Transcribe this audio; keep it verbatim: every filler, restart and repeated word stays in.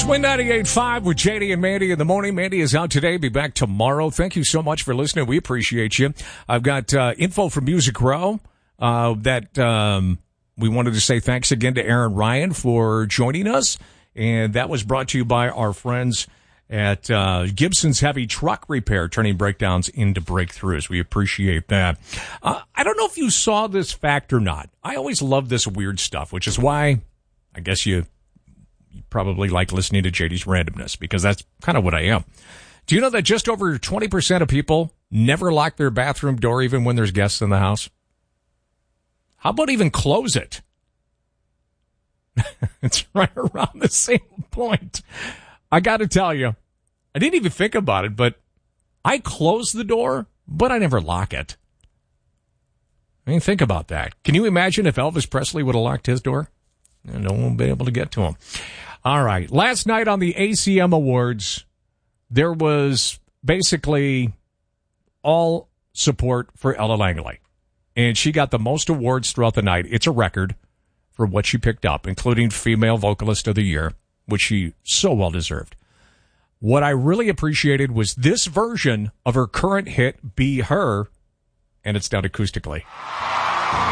Win ninety-eight point five with J D and Mandy in the morning. Mandy is out today. Be back tomorrow. Thank you so much for listening. We appreciate you. I've got uh, info from Music Row uh, that um, we wanted to say thanks again to Aaron Ryan for joining us. And that was brought to you by our friends at uh, Gibson's Heavy Truck Repair, turning breakdowns into breakthroughs. We appreciate that. Uh, I don't know if you saw this fact or not. I always love this weird stuff, which is why I guess you... You probably like listening to J D's randomness, because that's kind of what I am. Do you know that just over twenty percent of people never lock their bathroom door even when there's guests in the house? How about even close it? It's right around the same point. I got to tell you, I didn't even think about it, but I close the door, but I never lock it. I mean, think about that. Can you imagine if Elvis Presley would have locked his door? And no one will be able to get to him. All right. Last night on the A C M Awards, there was basically all support for Ella Langley. And she got the most awards throughout the night. It's a record for what she picked up, including Female Vocalist of the Year, which she so well deserved. What I really appreciated was this version of her current hit, Be Her, and it's done acoustically.